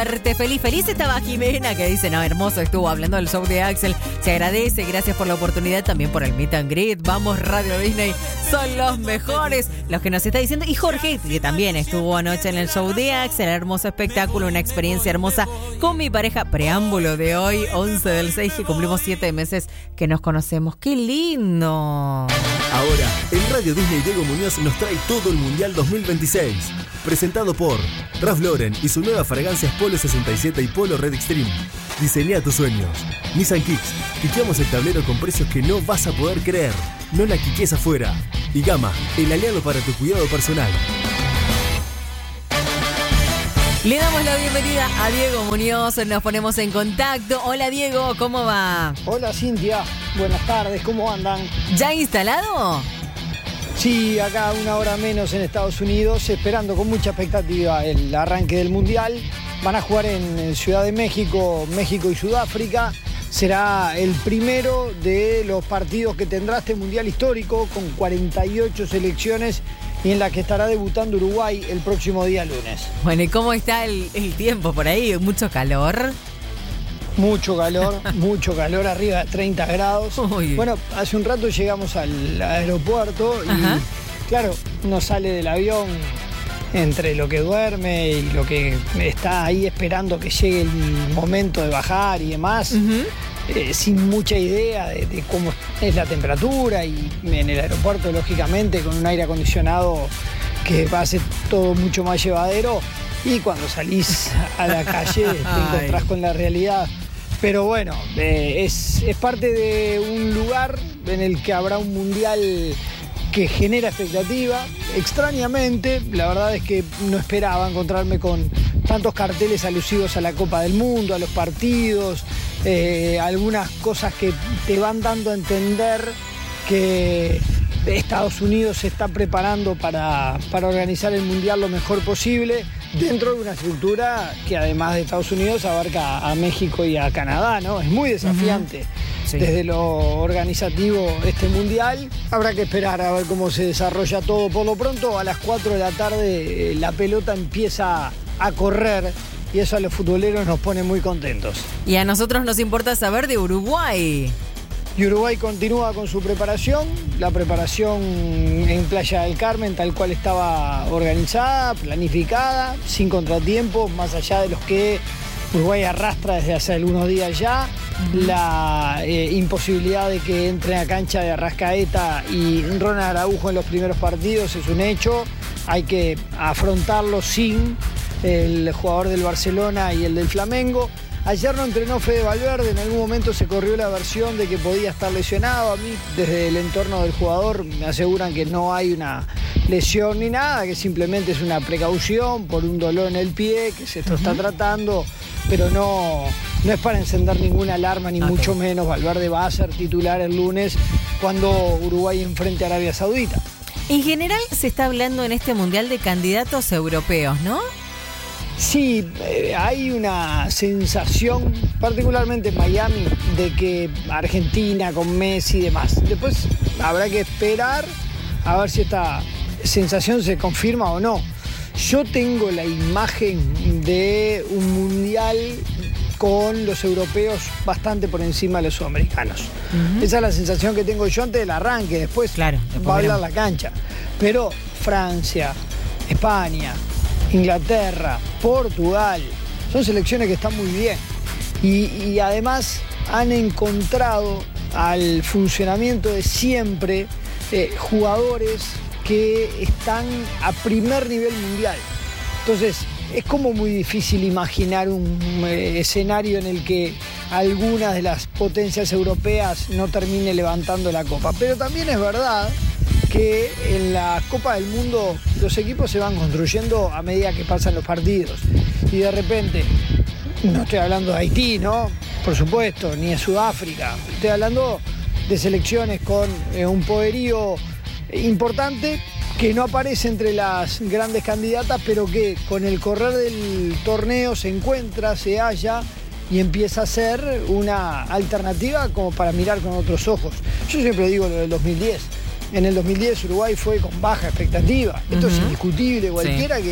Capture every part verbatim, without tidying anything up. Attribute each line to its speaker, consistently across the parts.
Speaker 1: Feliz, feliz estaba Jimena, que dice, no, hermoso estuvo hablando del show de Axel. Se agradece, gracias por la oportunidad, también por el meet and greet. Vamos, Radio Disney, son los mejores. Los que nos está diciendo. Y Jorge, que también estuvo anoche en el show de Axel. Hermoso espectáculo, una experiencia hermosa con mi pareja. Preámbulo de hoy, once del seis, que cumplimos siete meses que nos conocemos. ¡Qué lindo!
Speaker 2: Ahora, en Radio Disney, Diego Muñoz nos trae todo el Mundial dos mil veintiséis. Presentado por Ralph Lauren y su nueva fragancias Polo sesenta y siete y Polo Red Extreme. Diseña tus sueños. Nissan Kicks. Quiqueamos el tablero con precios que no vas a poder creer. No la quiques afuera. Y Gama, el aliado para tu cuidado personal.
Speaker 1: Le damos la bienvenida a Diego Muñoz, nos ponemos en contacto. Hola Diego, ¿cómo va?
Speaker 3: Hola Cintia, buenas tardes, ¿cómo andan?
Speaker 1: ¿Ya instalado?
Speaker 3: Sí, acá una hora menos en Estados Unidos, esperando con mucha expectativa el arranque del Mundial. Van a jugar en Ciudad de México, México y Sudáfrica. Será el primero de los partidos que tendrá este Mundial histórico, con cuarenta y ocho selecciones, y en la que estará debutando Uruguay el próximo día lunes.
Speaker 1: Bueno, ¿y cómo está el, el tiempo por ahí? ¿Mucho calor?
Speaker 3: Mucho calor, mucho calor, arriba de treinta grados. Uy. Bueno, hace un rato llegamos al aeropuerto y, ajá, claro, uno sale del avión entre lo que duerme y lo que está ahí esperando que llegue el momento de bajar y demás, uh-huh. eh, sin mucha idea de, de cómo es la temperatura, y en el aeropuerto, lógicamente, con un aire acondicionado que va a hacer todo mucho más llevadero, y cuando salís a la calle te encontrás con la realidad. Pero bueno, eh, es, es parte de un lugar en el que habrá un mundial que genera expectativa. Extrañamente, la verdad es que no esperaba encontrarme con tantos carteles alusivos a la Copa del Mundo, a los partidos, eh, algunas cosas que te van dando a entender que Estados Unidos se está preparando para, para organizar el Mundial lo mejor posible, dentro de una estructura que, además de Estados Unidos, abarca a México y a Canadá, ¿no? Es muy desafiante. Uh-huh. Sí. Desde lo organizativo este Mundial. Habrá que esperar a ver cómo se desarrolla todo. Por lo pronto, a las cuatro de la tarde, la pelota empieza a correr, y eso a los futboleros nos pone muy contentos.
Speaker 1: Y a nosotros nos importa saber de Uruguay.
Speaker 3: Y Uruguay continúa con su preparación, la preparación en Playa del Carmen, tal cual estaba organizada, planificada, sin contratiempos, más allá de los que Uruguay arrastra desde hace algunos días ya. Uh-huh. La eh, imposibilidad de que entre a cancha de Arrascaeta y Ronald Araujo en los primeros partidos es un hecho. Hay que afrontarlo sin el jugador del Barcelona y el del Flamengo. Ayer no entrenó Fede Valverde, en algún momento se corrió la versión de que podía estar lesionado. A mí, desde el entorno del jugador, me aseguran que no hay una lesión ni nada, que simplemente es una precaución por un dolor en el pie, que se esto uh-huh. está tratando, pero no, no es para encender ninguna alarma, ni okay. mucho menos. Valverde va a ser titular el lunes cuando Uruguay enfrente a Arabia Saudita.
Speaker 1: En general se está hablando en este Mundial de candidatos europeos, ¿no?
Speaker 3: Sí, eh, hay una sensación, particularmente en Miami, de que Argentina con Messi y demás. Después habrá que esperar a ver si esta sensación se confirma o no. Yo tengo la imagen de un mundial con los europeos bastante por encima de los sudamericanos. Uh-huh. Esa es la sensación que tengo yo antes del arranque. Después, claro, después va a hablar la cancha. Pero Francia, España, Inglaterra, Portugal, son selecciones que están muy bien, y, y además han encontrado al funcionamiento de siempre eh, jugadores que están a primer nivel mundial. Entonces es como muy difícil imaginar un eh, escenario en el que algunas de las potencias europeas no termine levantando la copa. Pero también es verdad que en la Copa del Mundo los equipos se van construyendo a medida que pasan los partidos. Y de repente, no estoy hablando de Haití, ¿no? Por supuesto, ni de Sudáfrica. Estoy hablando de selecciones con eh, un poderío importante, que no aparece entre las grandes candidatas, pero que con el correr del torneo se encuentra, se halla y empieza a ser una alternativa como para mirar con otros ojos. Yo siempre digo lo del dos mil diez. En el dos mil diez Uruguay fue con baja expectativa. Esto uh-huh. es indiscutible. Cualquiera sí. que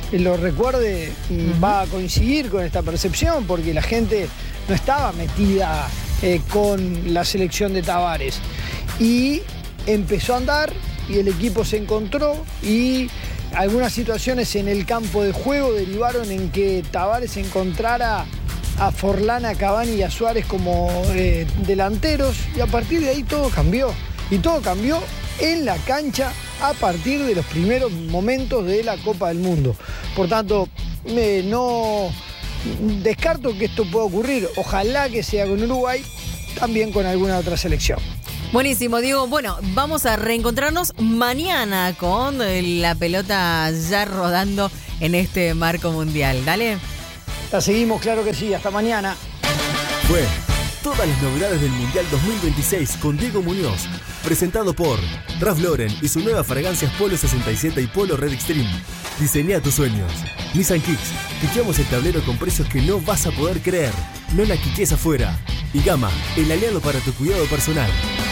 Speaker 3: lo recuerde, uh-huh. va a coincidir con esta percepción, porque la gente no estaba metida eh, con la selección de Tavares. Y empezó a andar y el equipo se encontró y algunas situaciones en el campo de juego derivaron en que Tavares encontrara a Forlán, a Cavani y a Suárez como eh, delanteros, y a partir de ahí todo cambió. Y todo cambió en la cancha a partir de los primeros momentos de la Copa del Mundo. Por tanto, eh, no descarto que esto pueda ocurrir. Ojalá que sea con Uruguay, también con alguna otra selección.
Speaker 1: Buenísimo, Diego. Bueno, vamos a reencontrarnos mañana con la pelota ya rodando en este marco mundial. Dale.
Speaker 3: La seguimos, claro que sí. Hasta mañana.
Speaker 2: Fue todas las novedades del Mundial dos mil veintiséis con Diego Muñoz. Presentado por Ralph Lauren y sus nuevas fragancias Polo sesenta y siete y Polo Red Extreme. Diseñá tus sueños. Nissan Kicks. Piqueamos el tablero con precios que no vas a poder creer. No la quiques afuera. Y Gama, el aliado para tu cuidado personal.